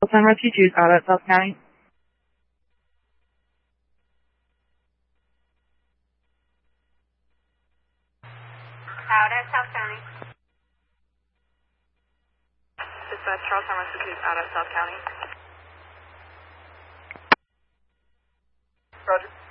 Full-time refugees out at South County. Out at South County. Dispatch, Charlestown refugees out at South County. Roger.